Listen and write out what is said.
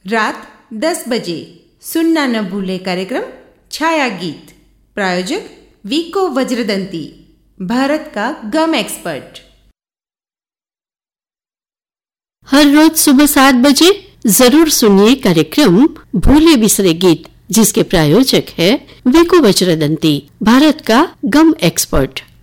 रात 10 बजे सुनना न भूले कार्यक्रम छाया गीत। प्रायोजक वीको वज्रदंती, भारत का गम एक्सपर्ट। हर रोज सुबह 7 बजे जरूर सुनिए कार्यक्रम भूले बिसरे गीत, जिसके प्रायोजक है वीको वज्रदंती, भारत का गम एक्सपर्ट।